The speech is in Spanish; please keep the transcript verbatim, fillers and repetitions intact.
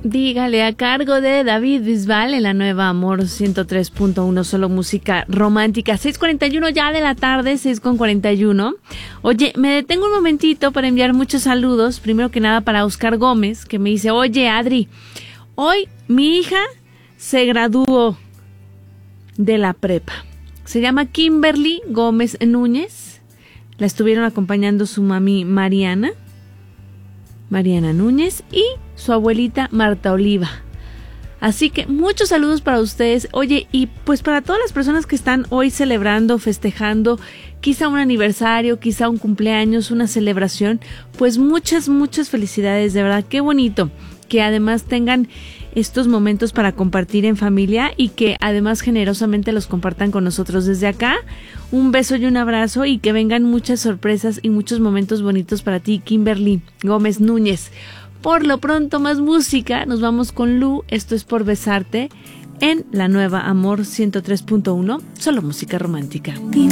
Dígale, a cargo de David Bisbal en la nueva Amor ciento tres punto uno, solo música romántica. seis cuarenta y uno ya de la tarde, seis con cuarenta y uno. Oye, me detengo un momentito para enviar muchos saludos. Primero que nada para Oscar Gómez, que me dice, oye Adri, hoy mi hija se graduó de la prepa. Se llama Kimberly Gómez Núñez. La estuvieron acompañando su mami Mariana. Mariana Núñez y su abuelita Marta Oliva. Así que muchos saludos para ustedes. Oye, y pues para todas las personas que están hoy celebrando, festejando, quizá un aniversario, quizá un cumpleaños, una celebración, pues muchas, muchas felicidades, de verdad, qué bonito que además tengan estos momentos para compartir en familia y que además generosamente los compartan con nosotros desde acá. Un beso y un abrazo y que vengan muchas sorpresas y muchos momentos bonitos para ti, Kimberly Gómez Núñez. Por lo pronto, más música. Nos vamos con Lu. Esto es Por Besarte en la nueva Amor ciento tres punto uno, solo música romántica.